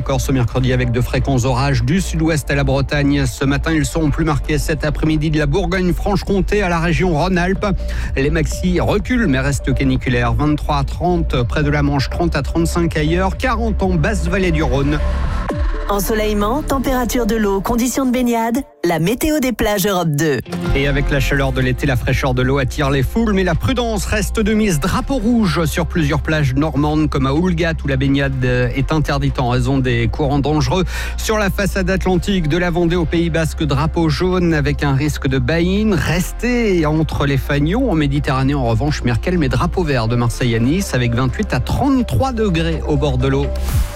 encore ce mercredi avec de fréquents orages du sud-ouest à la Bretagne. Ce matin, ils seront plus marqués cet après-midi de la Bourgogne-Franche-Comté à la région Rhône-Alpes. Les maxis reculent mais restent caniculaires. 23 à 30 près de la Manche, 30 à 35 ailleurs, 40 en basse-vallée du Rhône. Ensoleillement, température de l'eau, conditions de baignade, la météo des plages Europe 2. Et avec la chaleur de l'été, la fraîcheur de l'eau attire les foules, mais la prudence reste de mise. Drapeau rouge sur plusieurs plages normandes comme à Oulgat où la baignade est interdite en raison des courants dangereux. Sur la façade atlantique de la Vendée au Pays Basque, drapeau jaune avec un risque de baïne. Restez entre les fanions. En Méditerranée, en revanche, Merkel met drapeau vert de Marseille à Nice avec 28 à 33 degrés au bord de l'eau.